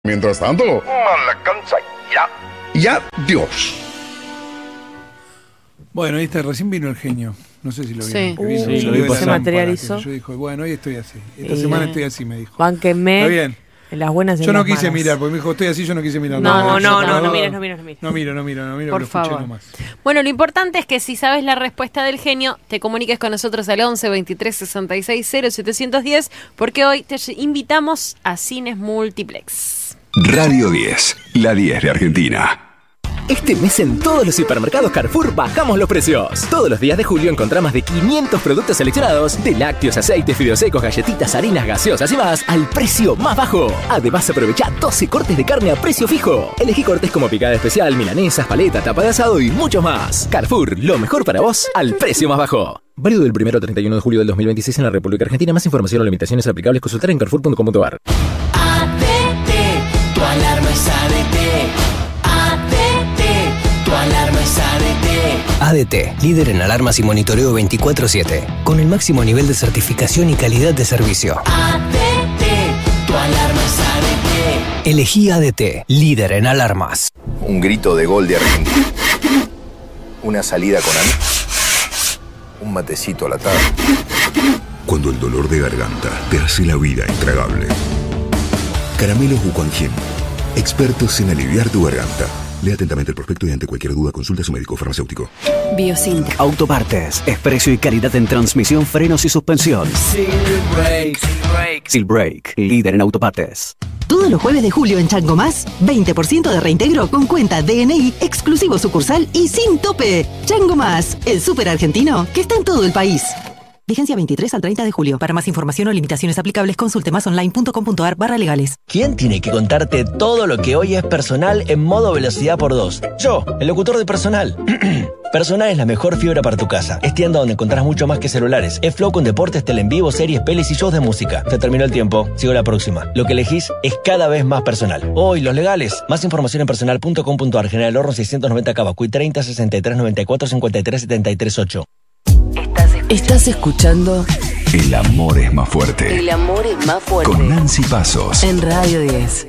Mientras tanto, la cancha ya. ya Dios. Bueno, ahí está, recién vino el genio. No sé si lo vieron. Sí. Que vino, Sí, salió lo vi de la pasar. lámpara, Se materializó. que yo dijo, bueno, hoy estoy así. Esta semana estoy así, me dijo. Bánquenme. Está bien. En las buenas y en Yo no las quise malas. mirar, porque me dijo, estoy así, yo no quise mirar. No mires. No miro, Por lo escuché favor. nomás. Bueno, lo importante es que si sabes la respuesta del genio, te comuniques con nosotros al 11 23 66 0710, porque hoy te invitamos a Cines Multiplex. Radio 10, la 10 de Argentina. Este mes en todos los hipermercados Carrefour bajamos los precios. Todos los días de julio encontrá más de 500 productos seleccionados, de lácteos, aceites, fideos secos, galletitas, harinas, gaseosas y más, al precio más bajo. Además aprovechá 12 cortes de carne a precio fijo. Elegí cortes como picada especial, milanesas, paleta, tapa de asado y mucho más. Carrefour, lo mejor para vos al precio más bajo. Válido del 1 al 31 de julio del 2026 en la República Argentina. Más información o limitaciones aplicables consultar en carrefour.com.ar. ADT, tu alarma es ADT. ADT, tu alarma es ADT. ADT, líder en alarmas y monitoreo 24/7, con el máximo nivel de certificación y calidad de servicio. ADT, tu alarma es ADT. Elegí ADT, líder en alarmas. Un grito de gol de Argentina. Una salida con amigos. Un matecito a la tarde. Cuando el dolor de garganta te hace la vida intragable. Caramelos Wuquanjin, expertos en aliviar tu garganta. Lea atentamente el prospecto y ante cualquier duda consulta a su médico farmacéutico. Biosintra. Autopartes, es precio y calidad en transmisión, frenos y suspensión. Seal Brake, líder en autopartes. Todos los jueves de julio en Chango Más, 20% de reintegro con cuenta DNI, exclusivo sucursal y sin tope. Chango Más, el súper argentino que está en todo el país. Vigencia 23 al 30 de julio. Para más información o limitaciones aplicables, consulte masonline.com.ar/legales. ¿Quién tiene que contarte todo lo que hoy es personal en modo velocidad por 2? Yo, el locutor de Personal. Personal es la mejor fibra para tu casa. Es tienda donde encontrás mucho más que celulares. Es Flow con deportes, tele en vivo, series, pelis y shows de música. Se terminó el tiempo. Sigo la próxima. Lo que elegís es cada vez más personal. Hoy, los legales. Más información en personal.com.ar. General Horno 690 Cabacuy 30 63 94 53 73 8. Estás escuchando El amor es más fuerte. El amor es más fuerte. Con Nancy Pasos. En Radio 10.